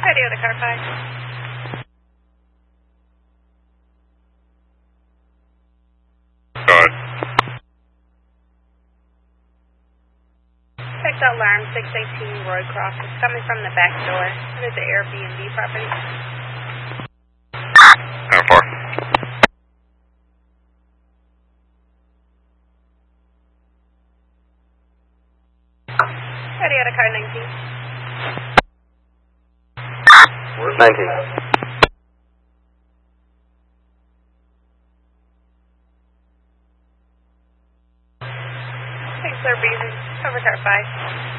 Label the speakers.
Speaker 1: Radio to car 5.
Speaker 2: Got it.
Speaker 1: Checked out alarm 618 Roycroft. It's coming from the back door. It is the Airbnb property.
Speaker 2: How far?
Speaker 1: Radio to car 19.
Speaker 3: 19.
Speaker 1: Thanks, Sir Beasley. Over car 5.